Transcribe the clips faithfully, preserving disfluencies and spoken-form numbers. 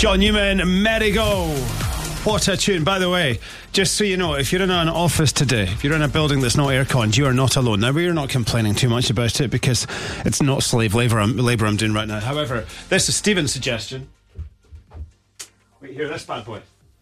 John Newman, Merry-Go. What a tune. By the way, just so you know, if you're in an office today, if you're in a building that's not aircon, you are not alone. Now, we're not complaining too much about it because it's not slave labour I'm, labour I'm doing right now. However, this is Stephen's suggestion. Wait, hear this bad boy.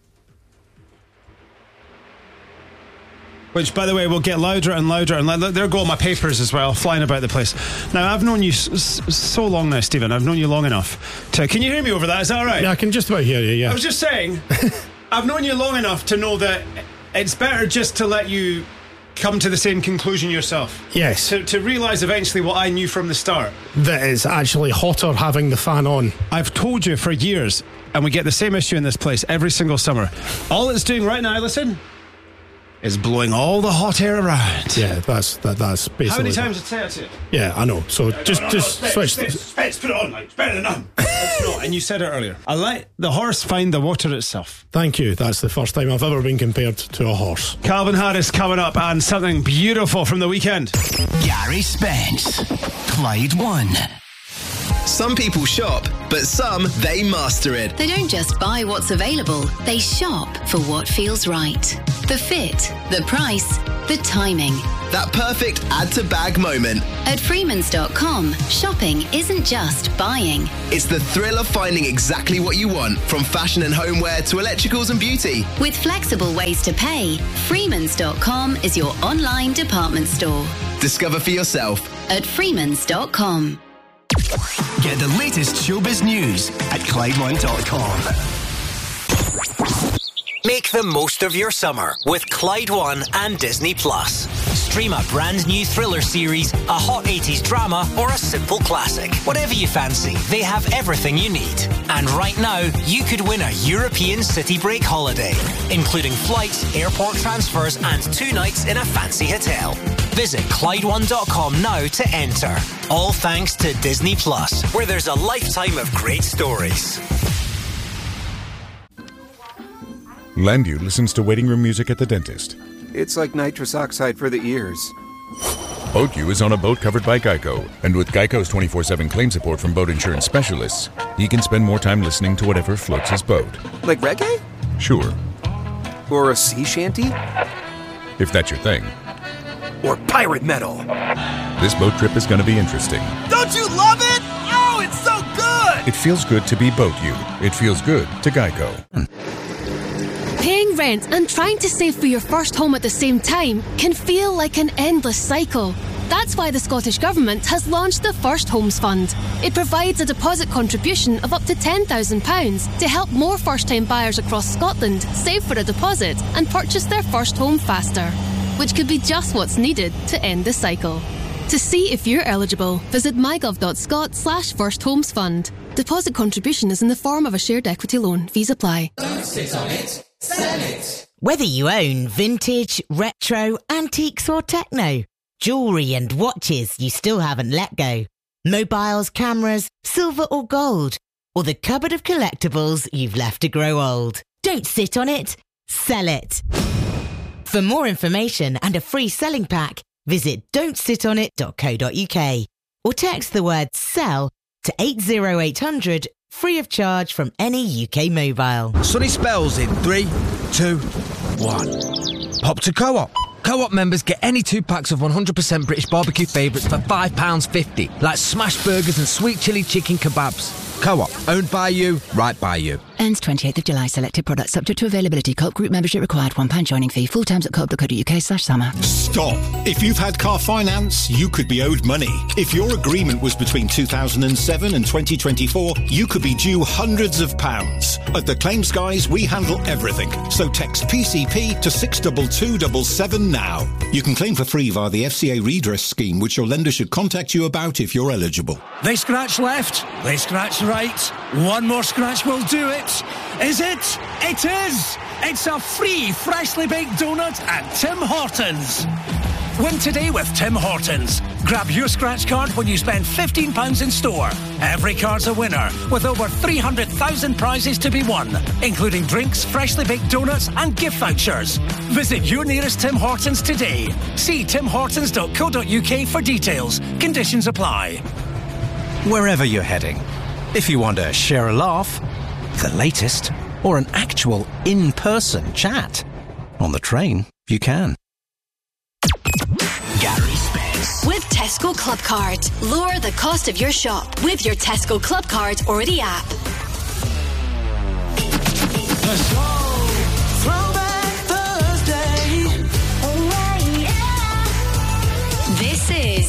Which, by the way, will get louder and louder and louder. There go all my papers as well, flying about the place. Now, I've known you s- so long now, Stephen. I've known you long enough to... Can you hear me over that? Is that all right? Yeah, I can just about hear you, yeah. I was just saying, I've known you long enough to know that it's better just to let you come to the same conclusion yourself. Yes. To, to realise eventually what I knew from the start. That it's actually hotter having the fan on. I've told you for years, and we get the same issue in this place every single summer. All it's doing right now, listen... is blowing all the hot air around. Yeah, that's that, that's basically... How many times did I say that to you? Yeah, I know. So no, just no, no, just no, switch... Spitz, Spitz, put it on, like, it's better than none. It's not, and you said it earlier. I let the horse find the water itself. Thank you. That's the first time I've ever been compared to a horse. Calvin Harris coming up, and something beautiful from the weekend. Gary Spence, Clyde One. Some people shop, but some, they master it. They don't just buy what's available, they shop for what feels right. The fit, the price, the timing. That perfect add-to-bag moment. At Freemans dot com, shopping isn't just buying. It's the thrill of finding exactly what you want, from fashion and homeware to electricals and beauty. With flexible ways to pay, Freemans dot com is your online department store. Discover for yourself at Freemans dot com. Get the latest showbiz news at Clyde One dot com. Make the most of your summer with Clyde One and Disney Plus. Stream a brand new thriller series, a hot eighties drama, or a simple classic. Whatever you fancy, they have everything you need. And right now, you could win a European city break holiday, including flights, airport transfers, and two nights in a fancy hotel. Visit Clyde One dot com now to enter. All thanks to Disney Plus, where there's a lifetime of great stories. Landu listens to waiting room music at the dentist. It's like nitrous oxide for the ears. BoatU is on a boat covered by Geico, and with Geico's twenty-four seven claim support from boat insurance specialists, he can spend more time listening to whatever floats his boat. Like reggae? Sure. Or a sea shanty? If that's your thing. Or pirate metal? This boat trip is going to be interesting. Don't you love it? Oh, it's so good! It feels good to be BoatU. It feels good to Geico. Paying rent and trying to save for your first home at the same time can feel like an endless cycle. That's why the Scottish Government has launched the First Homes Fund. It provides a deposit contribution of up to ten thousand pounds to help more first-time buyers across Scotland save for a deposit and purchase their first home faster, which could be just what's needed to end the cycle. To see if you're eligible, visit mygov.scot slash first homes fund. Deposit contribution is in the form of a shared equity loan. Fees apply. Don't sit on it, sell it. Whether you own vintage, retro, antiques or techno, jewellery and watches you still haven't let go, mobiles, cameras, silver or gold, or the cupboard of collectibles you've left to grow old. Don't sit on it, sell it. For more information and a free selling pack, visit don't sit on it dot co dot uk or text the word SELL to eight zero eight hundred, free of charge from any U K mobile. Sunny spells in three, two, one. Pop to Co-op. Co-op members get any two packs of one hundred percent British barbecue favourites for five pounds fifty, like smash burgers and sweet chilli chicken kebabs. Co-op, owned by you, right by you. Ends twenty-eighth of July. Selected products subject to availability. Co-op group membership required. one pound joining fee. Full terms at co op dot co dot uk slash summer. Stop. If you've had car finance, you could be owed money. If your agreement was between two thousand seven and twenty twenty-four, you could be due hundreds of pounds. At the Claims Guys, we handle everything. So text P C P to six two two seven seven now. You can claim for free via the F C A redress scheme, which your lender should contact you about if you're eligible. They scratch left, they scratch right. One more scratch will do it. Is it? It is! It's a free freshly baked donut at Tim Hortons. Win today with Tim Hortons. Grab your scratch card when you spend fifteen pounds in store. Every card's a winner, with over three hundred thousand prizes to be won, including drinks, freshly baked donuts and gift vouchers. Visit your nearest Tim Hortons today. See tim hortons dot co dot uk for details. Conditions apply. Wherever you're heading, if you want to share a laugh, the latest, or an actual in-person chat. On the train, you can. Gary Spence. With Tesco Club Card. Lower the cost of your shop with your Tesco Club Card or the app. Let's go. Throwback Thursday. This is